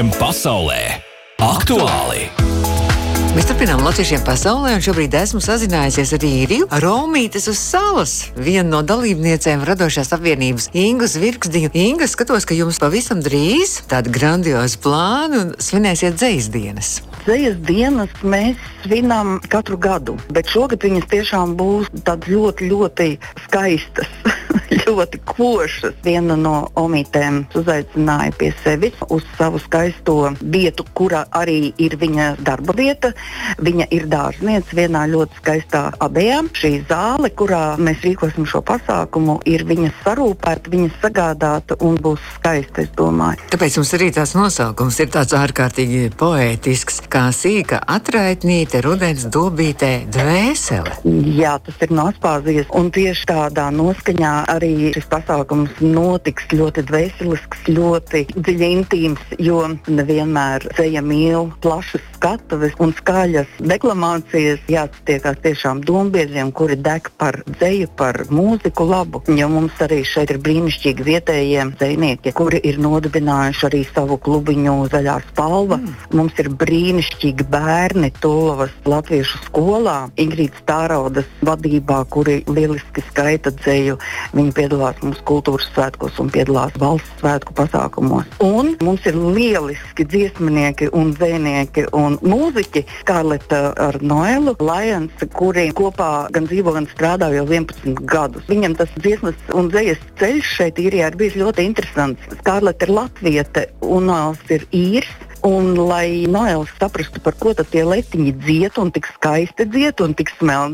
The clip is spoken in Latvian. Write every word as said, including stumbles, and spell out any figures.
Pasaulē aktuāli! Mēs turpinām latviešiem pasaulē, un šobrīd esmu sazinājusies ar Īriju, Romītes uz salas, vienu no dalībniecēm radošās apvienības Ingu Zvirgzdiņu. Inga, skatos, ka jums pavisam drīz tāda grandioza plāna un svinēsiet dzejas dienas. Dzejas dienas mēs svinām katru gadu, bet šogad viņas tiešām būs tādas ļoti, ļoti skaistas, ļoti košas. Viena no omītēm uzaicināja pie sevis uz savu skaisto vietu, kura arī ir viņa darba vieta. Viņa ir dārzniece vienā ļoti skaistā abejā. Šī zāle, kurā mēs rīkosim šo pasākumu, ir viņas sarūpēta, viņas sagādāta un būs skaista, es domāju. Tāpēc mums arī tās nosaukums ir tāds ārkārtīgi poētisks, kā sīka atraitnīte rudens dobītē dvēsele. Jā, tas ir no Aspāzijas, un tieši tādā noskaņā arī šis pasākums notiks ļoti dvēselisks, ļoti dziļi intīms, jo nevienmēr dzeja mīl plašas skatuves un skaļas deklamācijas, jāstiekās tiešām dombiedriem, kuri deg par dzeju, par mūziku labu, jo mums arī šeit ir brīnišķīgi vietējie dzejnieki, kuri ir nodibinājuši arī savu klubiņu Zaļā spalva. Mm. Mums ir brīnišķīgi bērni Tulavas latviešu skolā, Ingrīdas Tāraudas vadībā, kuri lieliski skaita dzeju. Viņi piedalās mūsu kultūras svētkos un piedalās valsts svētku pasākumos. Un mums ir lieliski dziesminieki un dzejnieki un mūziķi, Skarleta ar Noelu Lions, kuri kopā gan dzīvo, gan strādā jau vienpadsmit gadus. Viņam tas dziesmas un dzejas ceļš šeit Īrijā ir bijis ļoti interesants. Skarleta ir latviete un Noels ir īrs. Un lai Noels saprastu, par ko tad tie letiņi dzied un tik skaisti dzied un tik smeldi